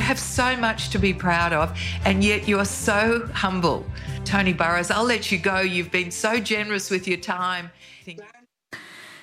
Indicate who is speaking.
Speaker 1: have so much to be proud of, and yet you're so humble. Tony Burrows, I'll let you go. You've been so generous with your time.